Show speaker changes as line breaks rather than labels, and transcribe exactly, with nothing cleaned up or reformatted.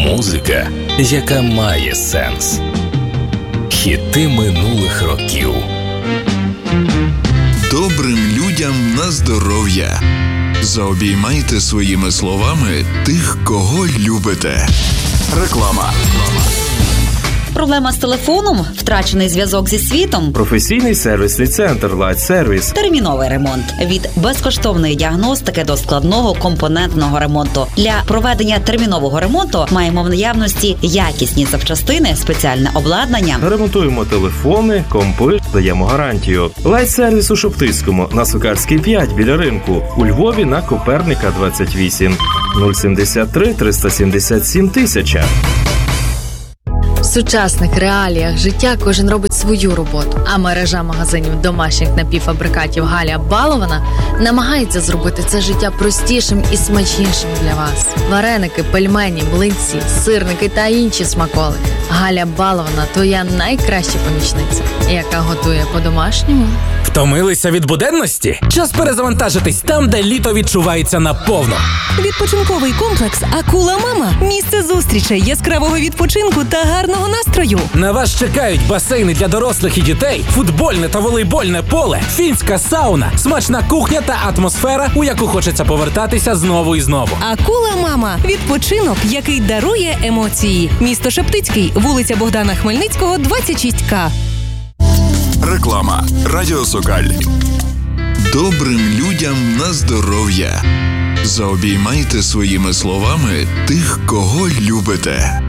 Музика, яка має сенс. Хіти минулих років.
Добрим людям на здоров'я. Заобіймайте своїми словами тих, кого любите. Реклама.
Проблема з телефоном, втрачений зв'язок зі світом,
професійний сервісний центр Light Service,
терміновий ремонт. Від безкоштовної діагностики до складного компонентного ремонту. Для проведення термінового ремонту маємо в наявності якісні запчастини, спеціальне обладнання.
Ремонтуємо телефони, компи, даємо гарантію. Light Service у Шептицькому, на Сокальській п'ять біля ринку. У Львові на Коперника двадцять вісім. нуль сімдесят три триста сімдесят сім тисяча.
В сучасних реаліях життя кожен робить свою роботу, а мережа магазинів домашніх напівфабрикатів Галя Балована намагається зробити це життя простішим і смачнішим для вас. Вареники, пельмені, млинці, сирники та інші смаколики. Галя Балована – твоя найкраща помічниця, яка готує по-домашньому.
Втомилися від буденності? Час перезавантажитись там, де літо відчувається наповно.
Відпочинковий комплекс «Акула Мама» – місце зустрічей, яскравого відпочинку та гарного настрою.
На вас чекають басейни для дорослих і дітей, футбольне та волейбольне поле, фінська сауна, смачна кухня та атмосфера, у яку хочеться повертатися знову і знову.
«Акула Мама» – відпочинок, який дарує емоції. Місто Шептицький, вулиця Богдана Хмельницького, двадцять шість ка.
Реклама. Радіо Сокаль. Добрим людям на здоров'я. Заобіймайте своїми словами тих, кого любите.